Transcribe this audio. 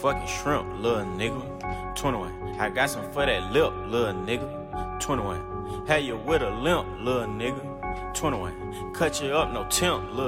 fucking shrimp, little nigga. 21. I got some for that lip, little nigga. 21. Had you with a limp, little nigga. 21. Cut you up, no temp, little